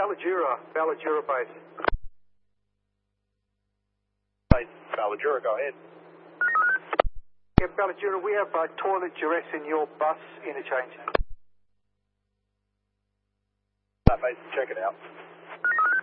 Ballajura base. Ballajura, go ahead. Yeah, Ballajura, we have toilet duress in your bus interchange. Base, check it out.